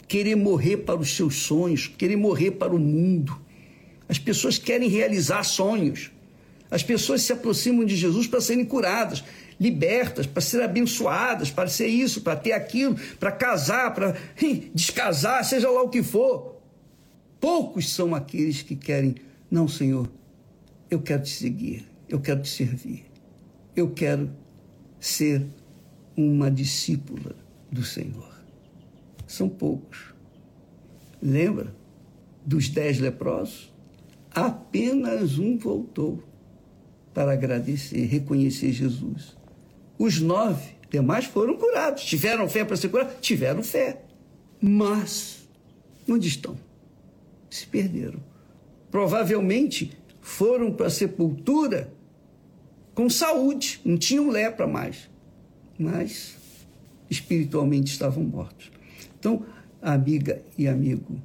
querer morrer para os seus sonhos, querer morrer para o mundo. As pessoas querem realizar sonhos. As pessoas se aproximam de Jesus para serem curadas, libertas, para serem abençoadas, para ser isso, para ter aquilo, para casar, para descasar, seja lá o que for. Poucos são aqueles que querem, não, Senhor, eu quero te seguir, eu quero te servir, eu quero ser uma discípula do Senhor. São poucos. Lembra dos 10 leprosos? Apenas um voltou para agradecer, reconhecer Jesus. Os 9 demais foram curados. Tiveram fé para ser curados? Tiveram fé. Mas, onde estão? Se perderam. Provavelmente foram para a sepultura com saúde, não tinham lepra mais, mas espiritualmente estavam mortos. Então, amiga e amigo,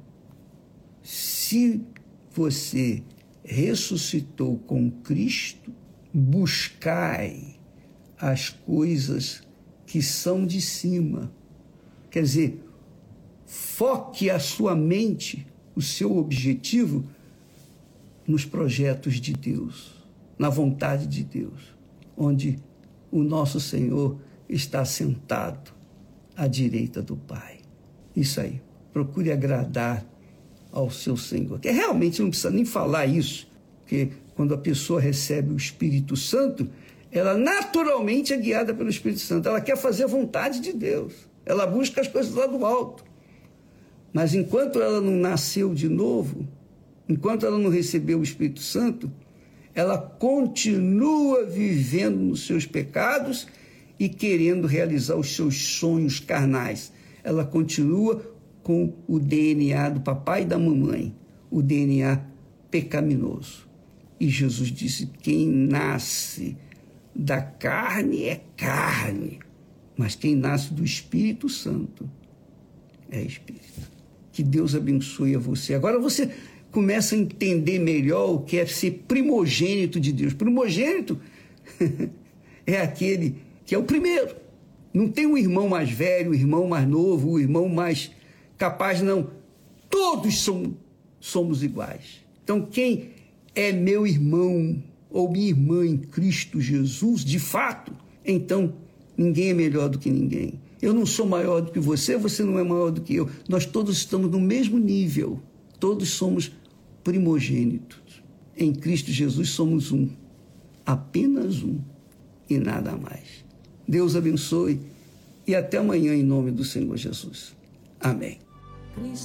se você ressuscitou com Cristo, buscai as coisas que são de cima. Quer dizer, foque a sua mente, o seu objetivo, nos projetos de Deus, na vontade de Deus, onde o nosso Senhor está sentado à direita do Pai. Isso aí, procure agradar ao seu Senhor. Que realmente não precisa nem falar isso, porque quando a pessoa recebe o Espírito Santo, ela naturalmente é guiada pelo Espírito Santo. Ela quer fazer a vontade de Deus. Ela busca as coisas lá do alto. Mas enquanto ela não nasceu de novo, enquanto ela não recebeu o Espírito Santo, ela continua vivendo nos seus pecados e querendo realizar os seus sonhos carnais. Ela continua com o DNA do papai e da mamãe, o DNA pecaminoso. E Jesus disse, quem nasce da carne é carne, mas quem nasce do Espírito Santo é Espírito. Que Deus abençoe a você. Agora você começa a entender melhor o que é ser primogênito de Deus. Primogênito é aquele que é o primeiro. Não tem um irmão mais velho, o irmão mais novo, o irmão mais capaz, não. Todos somos iguais. Então, quem é meu irmão ou minha irmã em Cristo Jesus, de fato, então ninguém é melhor do que ninguém. Eu não sou maior do que você, você não é maior do que eu. Nós todos estamos no mesmo nível. Todos somos primogênitos. Em Cristo Jesus somos um. Apenas um. E nada mais. Deus abençoe e até amanhã em nome do Senhor Jesus. Amém.